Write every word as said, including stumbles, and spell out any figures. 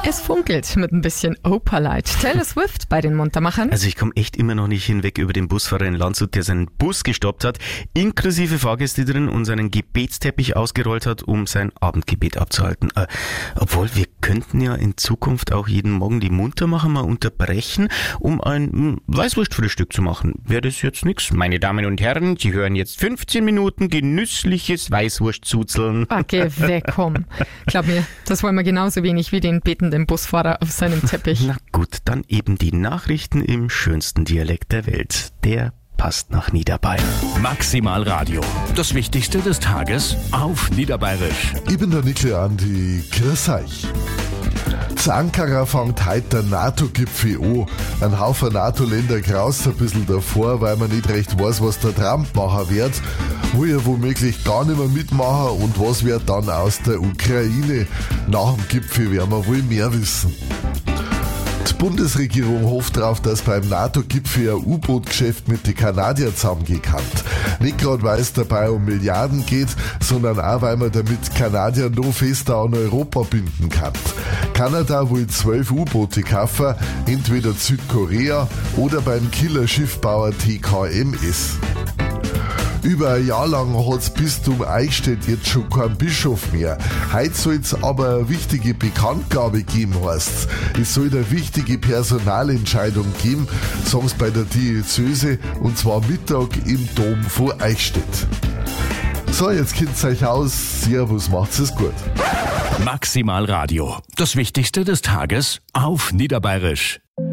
Es funkelt mit ein bisschen Operlight. Taylor Swift bei den Muntermachern. Also ich komme echt immer noch nicht hinweg über den Busfahrer in Landshut, der seinen Bus gestoppt hat, inklusive Fahrgäste drin und seinen Gebetsteppich ausgerollt hat, um sein Abendgebet abzuhalten. Äh, obwohl, wir könnten ja in Zukunft auch jeden Morgen die Muntermacher mal unterbrechen, um ein mh, Weißwurstfrühstück zu machen. Wäre das jetzt nix? Meine Damen und Herren, Sie hören jetzt fünfzehn Minuten genüssliches Weißwurstzuzeln. Okay, weg, komm. Glaub mir, das wollen wir genauso wenig wie den betenden Busfahrer auf seinem Teppich. Na gut, dann eben die Nachrichten im schönsten Dialekt der Welt. Der passt nach Niederbayern. Maximal Radio. Das Wichtigste des Tages auf Niederbayerisch. Ich bin der Nikle Andi. Grüß euch. Zu Ankara fängt heute der NATO-Gipfel an. Ein Haufen NATO-Länder graust ein bisschen davor, weil man nicht recht weiß, was der Trump machen wird. Will er womöglich gar nicht mehr mitmachen und was wird dann aus der Ukraine? Nach dem Gipfel werden wir wohl mehr wissen. Die Bundesregierung hofft darauf, dass beim NATO-Gipfel ein U-Boot-Geschäft mit den Kanadiern zusammengehen kann. Nicht gerade, weil es dabei um Milliarden geht, sondern auch, weil man damit Kanadier noch fester an Europa binden kann. Kanada will zwölf U-Boote kaufen, entweder Südkorea oder beim Killerschiffbauer T K M S. Über ein Jahr lang hat's Bistum Eichstätt jetzt schon keinen Bischof mehr. Heute soll's aber eine wichtige Bekanntgabe geben, heisst's. Es soll eine wichtige Personalentscheidung geben, sagen's bei der Diözese, und zwar Mittag im Dom von Eichstätt. So, jetzt kennt's euch aus. Servus, macht's es gut. Maximal Radio. Das Wichtigste des Tages auf Niederbayerisch.